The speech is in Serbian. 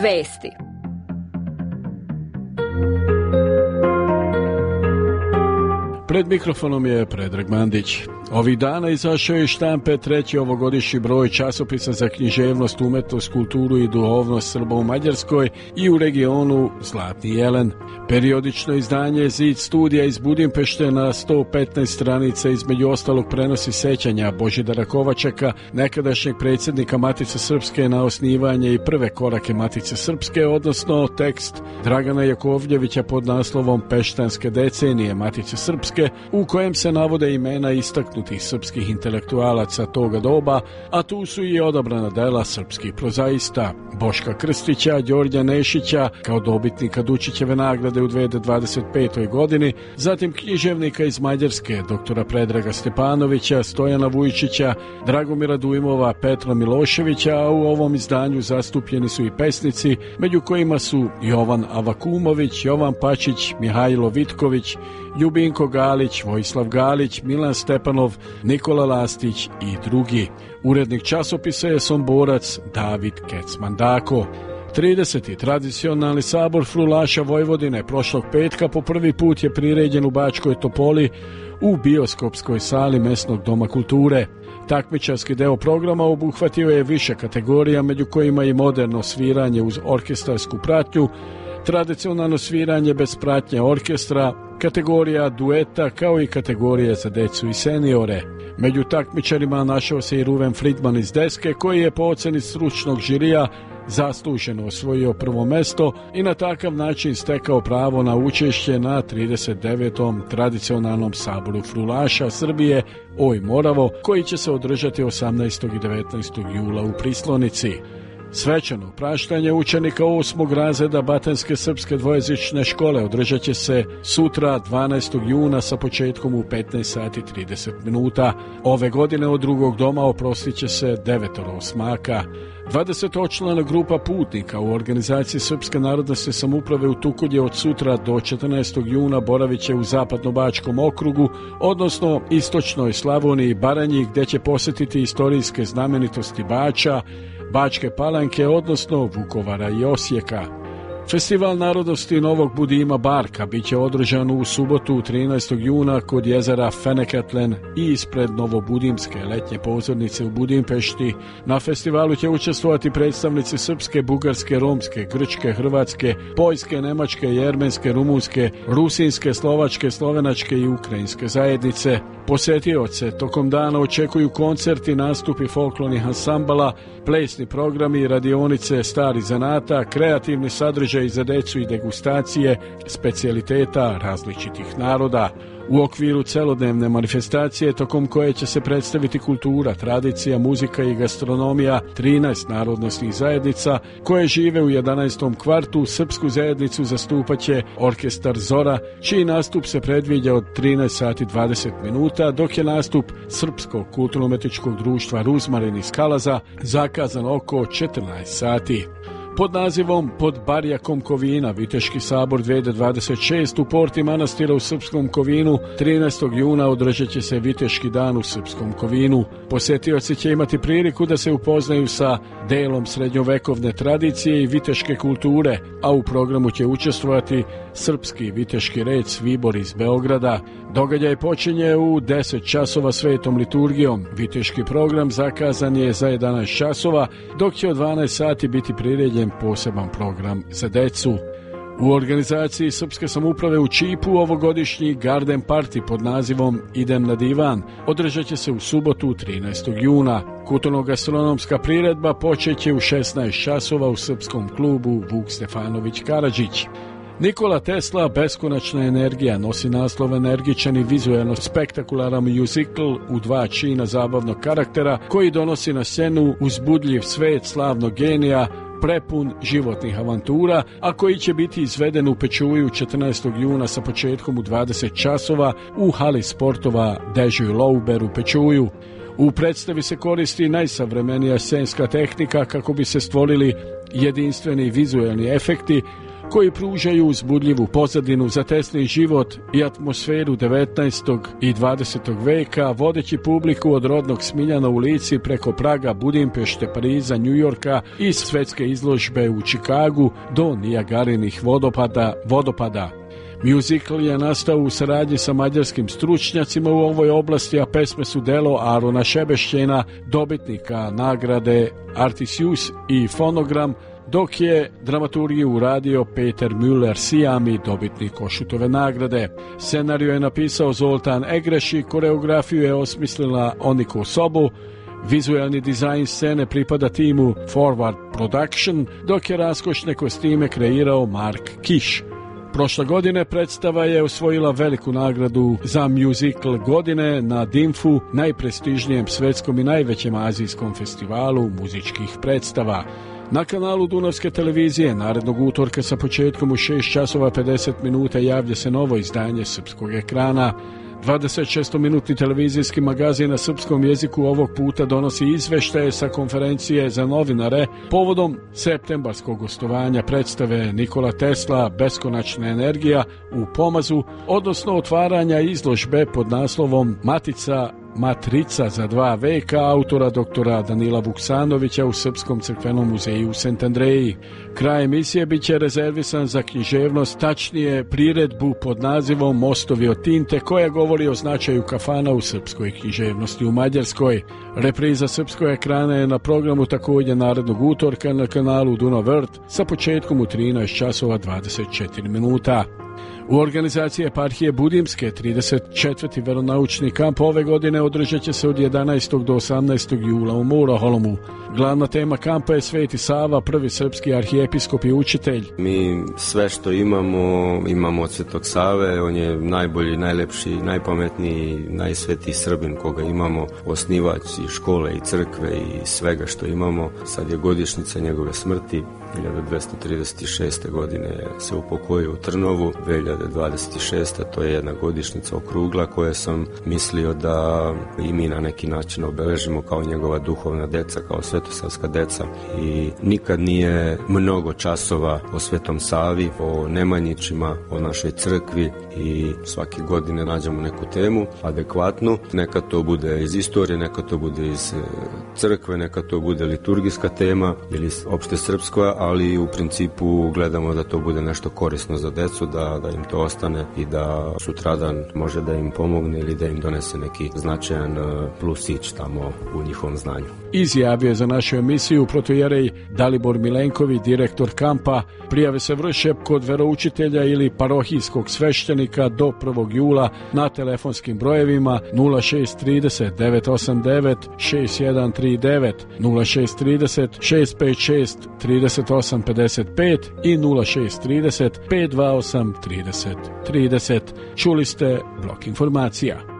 Vesti. Pred mikrofonom je Predrag Mandić. Ovih dana izašao je iz štampe treći ovogodišnji broj časopisa za književnost, umetnost, kulturu i duhovnost Srba u Mađarskoj i u regionu Zlatni jelen. Periodično izdanje Zid studija iz Budimpešte na 115 stranica između ostalog prenosi sećanja Božidara Kovačeka, nekadašnjeg predsjednika Matice Srpske, na osnivanje i prve korake Matice Srpske, odnosno tekst Dragana Jakovljevića pod naslovom Peštanske decenije Matice Srpske, u kojem se navode imena istaknutih srpskih intelektualaca toga doba, a tu su i odabrana dela srpskih prozaista Boška Krstića, Đorđa Nešića kao dobitnika Dučićeve nagrade u 2025. godini, zatim književnika iz Mađarske doktora Predraga Stepanovića, Stojana Vujčića, Dragomira Dujmova, Petra Miloševića, a u ovom izdanju zastupljeni su i pesnici, među kojima su Jovan Avakumović, Jovan Pačić, Mihajlo Vitković, Ljubinko Galić, Vojislav Galić, Milan Stepanov, Nikola Lastić i drugi. Urednik časopisa je Somborac David Kecman-Dako. 30. tradicionalni sabor frulaša Vojvodine prošlog petka po prvi put je priređen u Bačkoj Topoli u bioskopskoj sali mesnog doma kulture. Takmičarski deo programa obuhvatio je više kategorija, među kojima i moderno sviranje uz orkestarsku pratnju, tradicionalno sviranje bez pratnje orkestra, kategorija dueta kao i kategorije za decu i seniore. Među takmičarima našao se i Ruven Friedman iz Deske, koji je po oceni stručnog žirija zasluženo osvojio prvo mesto i na takav način stekao pravo na učešće na 39. tradicionalnom saboru frulaša Srbije Oj Moravo, koji će se održati 18. i 19. jula u Prislonici. Svečano praštanje učenika 8. razreda Batanjske srpske dvojezične škole održat će se sutra 12. juna sa početkom u 15 sati 30 minuta. Ove godine od drugog doma oprostit će se 9 osmaka. 20-člana grupa putnika u organizaciji Srpske narodne samouprave u Tukulji od sutra do 14. juna boravit će u Zapadno-Bačkom okrugu, odnosno Istočnoj Slavoniji i Baranji, gdje će posjetiti istorijske znamenitosti Bača, Bačke Palanke, odnosno Vukovara i Osijeka. Festival narodnosti Novog Budima Barka biće održan u subotu 13. juna kod jezera Feneketlen i ispred Novobudimske letnje pozornice u Budimpešti. Na festivalu će učestvovati predstavnici srpske, bugarske, romske, grčke, hrvatske, poljske, nemačke, jermenske, rumunske, rusinske, slovačke, slovenačke i ukrajinske zajednice. Posetioce tokom dana očekuju koncerti, nastupi folklornih ansambala, plesni programi, radionice starih zanata, kreativni sadržaj za decu i degustacije specijaliteta različitih naroda. U okviru celodnevne manifestacije tokom koje će se predstaviti kultura, tradicija, muzika i gastronomija 13 narodnostnih zajednica koje žive u 11. kvartu, srpsku zajednicu zastupaće orkestar Zora, čiji nastup se predviđa od 13 sati 20 minuta, dok je nastup Srpskog kulturno-umetničkog društva Ruzmarin iz Kalaza zakazan oko 14 sati. Pod nazivom Pod barjakom Kovina Viteški sabor 2026 u porti manastira u Srpskom Kovinu 13. juna održat će se Viteški dan u Srpskom Kovinu. Posetioci će imati priliku da se upoznaju sa delom srednjovekovne tradicije i viteške kulture, a u programu će učestvovati Srpski viteški red Svibor iz Beograda. Događaj počinje u 10 časova svetom liturgijom. Viteški program zakazan je za 11 časova, dok će od 12 sati biti priređen poseban program za decu. U organizaciji Srpske samouprave u Čipu ovogodišnji Garden Party pod nazivom Idem na divan održat će se u subotu 13. juna. Kulturno-gastronomska priredba počeće u 16 časova u srpskom klubu Vuk Stefanović Karadžić. Nikola Tesla, Beskonačna energija, nosi naslov energičan i vizuelno spektakularan muzikl u 2 čina zabavnog karaktera koji donosi na scenu uzbudljiv svet slavnog genija prepun životnih avantura, a koji će biti izveden u Pečuju 14. juna sa početkom u 20 časova u hali sportova Dežuj Louber u Pečuju. U predstavi se koristi najsavremenija scenska tehnika kako bi se stvorili jedinstveni vizuelni efekti, koji pružaju uzbudljivu pozadinu za tesni život i atmosferu 19. i 20. veka, vodeći publiku od rodnog Smiljana u Lici preko Praga, Budimpešte, Pariza, Njujorka i svetske izložbe u Čikagu do Nijagarinih vodopada. Muzikl je nastao u saradnji sa mađarskim stručnjacima u ovoj oblasti, a pesme su delo Arona Šebešćena, dobitnika nagrade Artisius i Fonogram, dok je dramaturgiju uradio Peter Müller Sijami, dobitnik Košutove nagrade. Scenariju je napisao Zoltan Egreši, koreografiju je osmislila Oniko Sobu, vizualni dizajn scene pripada timu Forward Production, dok je raskošne kostime kreirao Mark Kiš. Prošle godine predstava je osvojila veliku nagradu za muzikl godine na DIMF-u, najprestižnijem svetskom i najvećem azijskom festivalu muzičkih predstava. Na kanalu Dunavske televizije narednog utorka sa početkom u 6:50 javlja se novo izdanje srpskog ekrana. 26-minutni televizijski magazin na srpskom jeziku ovog puta donosi izveštaje sa konferencije za novinare povodom septembarskog gostovanja predstave Nikola Tesla Beskonačna energija u Pomazu, odnosno otvaranja izložbe pod naslovom Matrica za 2 veka autora doktora Danila Vuksanovića u Srpskom crkvenom muzeju u St. Andreji. Kraj emisije biće rezervisan za književnost, tačnije priredbu pod nazivom Mostovi od tinte, koja govori o značaju kafana u srpskoj književnosti u Mađarskoj. Repriza srpskog ekrana je na programu također narednog utorka na kanalu Dunav Vrt sa početkom u 13:24. U organizaciji eparhije Budimske 34. veronaučni kamp ove godine održat će se od 11. do 18. jula u Muraholomu. Glavna tema kampa je Sveti Sava, prvi srpski arhijepiskop i učitelj. Mi sve što imamo od Svetog Save, on je najbolji, najlepši, najpametniji, najsvetiji Srbin koga imamo, osnivač i škole i crkve i svega što imamo. Sad je godišnjica njegove smrti. 1236. godine se upokojio u Trnovu, 2026. to je jedna godišnjica okrugla koje sam mislio da i mi na neki način obeležimo kao njegova duhovna deca, kao svetosavska deca. I nikad nije mnogo časova o Svetom Savi, o Nemanjićima, o našoj crkvi i svake godine nađemo neku temu adekvatnu. Neka to bude iz istorije, neka to bude iz crkve, neka to bude liturgijska tema ili opšte srpska, ali u principu gledamo da to bude nešto korisno za decu, da im to ostane i da sutradan može da im pomogne ili da im donese neki značajan plusić tamo u njihovom znanju. Izjavio je za našu emisiju protojerej Dalibor Milenković, direktor kampa. Prijave se vrše kod veroučitelja ili parohijskog sveštenika do 1. jula na telefonskim brojevima 0630 989 6139, 0630 656 3855 i 0630 528 3030. Čuli ste blok informacija.